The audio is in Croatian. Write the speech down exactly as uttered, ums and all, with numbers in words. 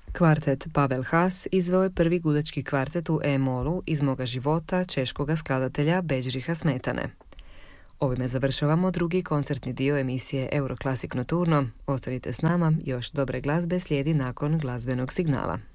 Kvartet Pavel Haas izveo je prvi gudački kvartet u E-molu iz moga života češkoga skladatelja Bedřicha Smetane. Ovime završavamo drugi koncertni dio emisije Euroclassic Nocturno. Ostanite s nama, još dobre glazbe slijedi nakon glazbenog signala.